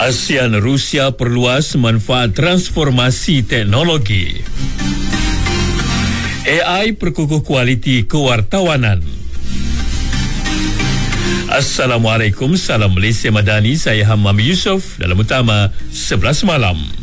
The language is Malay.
ASEAN Rusia perluas manfaat transformasi teknologi. AI perkukuh kualiti kewartawanan. Assalamualaikum, salam Malaysia Madani. Saya Hammam Yusof dalam utama 11 malam.